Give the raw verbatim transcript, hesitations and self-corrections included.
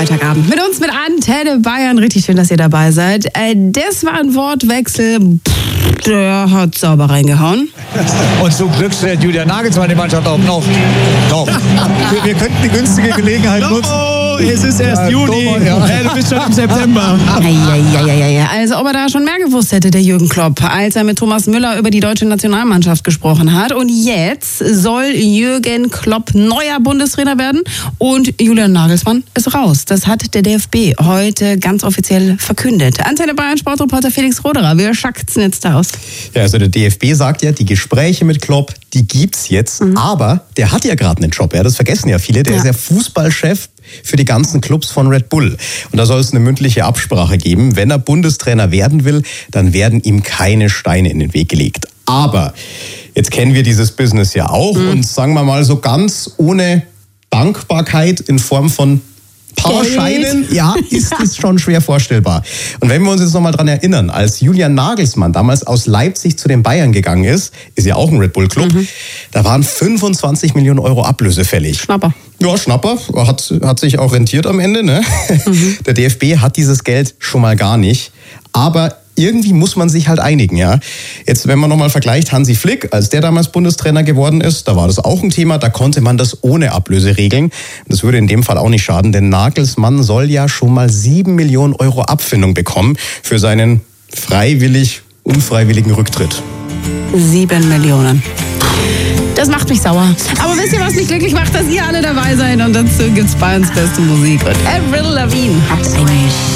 Freitagabend mit uns, mit Antenne Bayern. Richtig schön, dass ihr dabei seid. Äh, das war ein Wortwechsel, pff, der hat sauber reingehauen. Und zum Glück stellt Julian Nagelsmann die Mannschaft auch noch. Doch. Wir, wir könnten die günstige Gelegenheit nutzen. Oh, es ist erst Ja, Juni. Thomas, ja. Hey, du bist schon im September. Eieieiei. Also ob er da schon mehr gewusst hätte, der Jürgen Klopp, als er mit Thomas Müller über die deutsche Nationalmannschaft gesprochen hat. Und jetzt soll Jürgen Klopp neuer Bundestrainer werden und Julian Nagelsmann ist raus. Das hat der D F B heute ganz offiziell verkündet. Antenne Bayern Sportreporter Felix Roderer, wie schaut's denn jetzt da aus? Ja, also der D F B sagt ja, die Gespräche mit Klopp, die gibt's jetzt, mhm. aber der hat ja gerade einen Job, ja, das vergessen ja viele, der ja. ist ja Fußballchef für die ganzen Clubs von Red Bull. Und da soll es eine mündliche Absprache geben. Wenn er Bundestrainer werden will, dann werden ihm keine Steine in den Weg gelegt. Aber jetzt kennen wir dieses Business ja auch mhm. und sagen wir mal so ganz ohne Dankbarkeit in Form von Powerscheinen, ja, ist es schon schwer vorstellbar. Und wenn wir uns jetzt nochmal dran erinnern, als Julian Nagelsmann damals aus Leipzig zu den Bayern gegangen ist, ist ja auch ein Red Bull Club, mhm. da waren fünfundzwanzig Millionen Euro Ablöse fällig. Schnapper. Ja, Schnapper, hat, hat sich auch rentiert am Ende, ne? Mhm. Der D F B hat dieses Geld schon mal gar nicht, aber irgendwie muss man sich halt einigen, ja. Jetzt, wenn man nochmal vergleicht, Hansi Flick, als der damals Bundestrainer geworden ist, da war das auch ein Thema, da konnte man das ohne Ablöse regeln. Das würde in dem Fall auch nicht schaden, denn Nagelsmann soll ja schon mal sieben Millionen Euro Abfindung bekommen für seinen freiwillig, unfreiwilligen Rücktritt. Sieben Millionen. Das macht mich sauer. Aber wisst ihr, was mich glücklich macht, dass ihr alle dabei seid? Und dazu gibt's Bayerns beste Musik. Und Avril Lavigne hat eine